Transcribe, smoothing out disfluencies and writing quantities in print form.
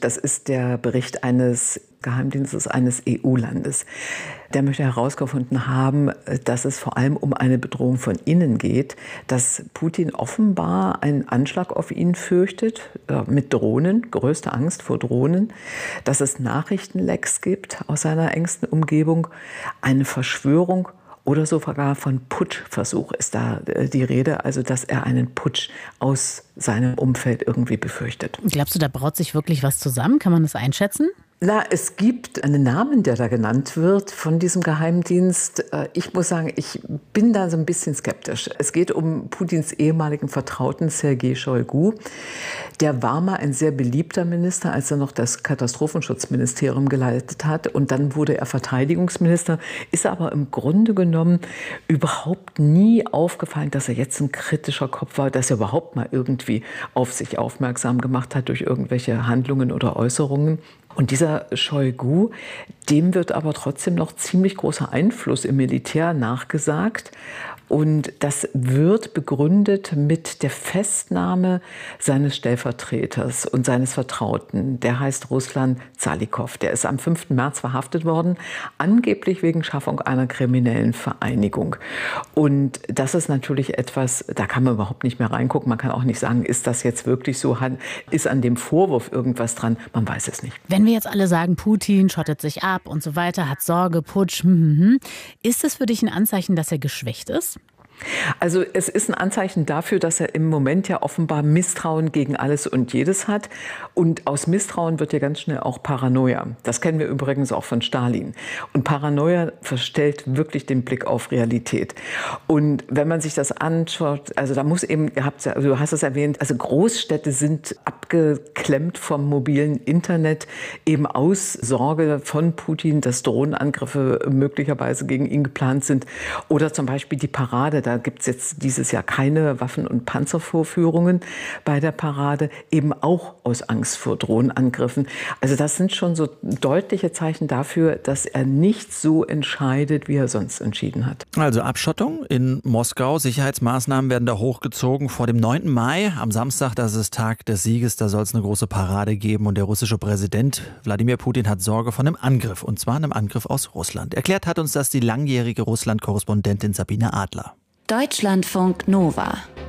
Und das ist der Bericht eines Geheimdienstes eines EU-Landes. Der möchte herausgefunden haben, dass es vor allem um eine Bedrohung von innen geht, dass Putin offenbar einen Anschlag auf ihn fürchtet, mit Drohnen, größte Angst vor Drohnen, dass es Nachrichtenlecks gibt aus seiner engsten Umgebung, eine Verschwörung oder sogar von Putschversuch ist da die Rede, also dass er einen Putsch aus seinem Umfeld irgendwie befürchtet. Glaubst du, da braut sich wirklich was zusammen? Kann man das einschätzen? Na, es gibt einen Namen, der da genannt wird von diesem Geheimdienst. Ich muss sagen, ich bin da so ein bisschen skeptisch. Es geht um Putins ehemaligen Vertrauten Sergei Shoigu. Der war mal ein sehr beliebter Minister, als er noch das Katastrophenschutzministerium geleitet hat. Und dann wurde er Verteidigungsminister, ist aber im Grunde genommen überhaupt nie aufgefallen, dass er jetzt ein kritischer Kopf war, dass er überhaupt mal irgendwie auf sich aufmerksam gemacht hat durch irgendwelche Handlungen oder Äußerungen. Und dieser Shoigu, dem wird aber trotzdem noch ziemlich großer Einfluss im Militär nachgesagt. Und das wird begründet mit der Festnahme seines Stellvertreters und seines Vertrauten. Der heißt Ruslan Zalikow. Der ist am 5. März verhaftet worden, angeblich wegen Schaffung einer kriminellen Vereinigung. Und das ist natürlich etwas, da kann man überhaupt nicht mehr reingucken. Man kann auch nicht sagen, ist das jetzt wirklich so? Ist an dem Vorwurf irgendwas dran? Man weiß es nicht. Wenn wir jetzt alle sagen, Putin schottet sich ab und so weiter, hat Sorge, Putsch, ist das für dich ein Anzeichen, dass er geschwächt ist? Also es ist ein Anzeichen dafür, dass er im Moment ja offenbar Misstrauen gegen alles und jedes hat. Und aus Misstrauen wird ja ganz schnell auch Paranoia. Das kennen wir übrigens auch von Stalin. Und Paranoia verstellt wirklich den Blick auf Realität. Und wenn man sich das anschaut, also da muss eben, du hast es erwähnt, also Großstädte sind abgeklemmt vom mobilen Internet, eben aus Sorge von Putin, dass Drohnenangriffe möglicherweise gegen ihn geplant sind. Oder zum Beispiel die Parade. Da gibt es jetzt dieses Jahr keine Waffen- und Panzervorführungen bei der Parade, eben auch aus Angst vor Drohnenangriffen. Also das sind schon so deutliche Zeichen dafür, dass er nicht so entscheidet, wie er sonst entschieden hat. Also Abschottung in Moskau, Sicherheitsmaßnahmen werden da hochgezogen vor dem 9. Mai. Am Samstag, das ist Tag des Sieges, da soll es eine große Parade geben. Und der russische Präsident Wladimir Putin hat Sorge vor einem Angriff, und zwar einem Angriff aus Russland. Erklärt hat uns das die langjährige Russland-Korrespondentin Sabine Adler. Deutschlandfunk Nova